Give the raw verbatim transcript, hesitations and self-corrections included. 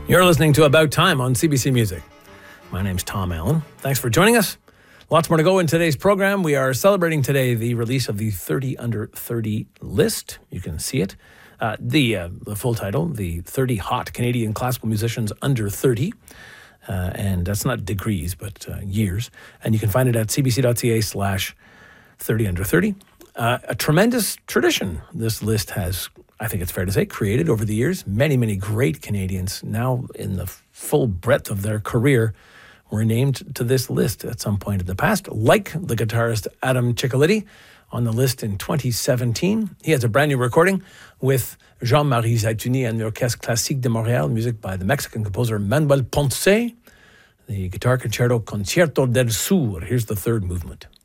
You're listening to About Time on C B C Music. My name's Tom Allen. Thanks for joining us. Lots more to go in today's program. We are celebrating today the release of the thirty under thirty list. You can see it. Uh, the uh, the full title, the thirty Hot Canadian Classical Musicians Under thirty. Uh, and that's not degrees, but uh, years. And you can find it at cbc.ca slash 30 under 30. Uh, a tremendous tradition this list has, I think it's fair to say, created over the years. Many, many great Canadians now in the full breadth of their career were named to this list at some point in the past, like the guitarist Adam Ciccoletti on the list in twenty seventeen. He has a brand new recording with Jean-Marie Zaitouni and the Orchestre Classique de Montréal, music by the Mexican composer Manuel Ponce, the guitar concerto Concierto del Sur. Here's the third movement.